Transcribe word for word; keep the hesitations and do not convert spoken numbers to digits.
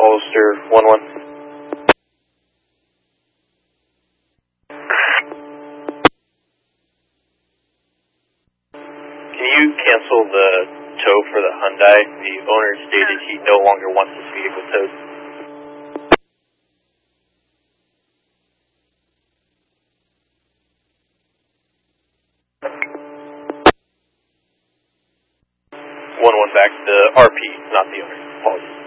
Hollister one one. Can you cancel the tow for the Hyundai? The owner stated he no longer wants this vehicle towed. one one back, the R P, not the owner. Apologies.